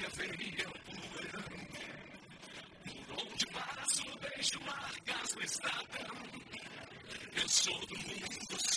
minha veia pulando. Por onde passo, deixo marcas no estrada. Eu sou do mundo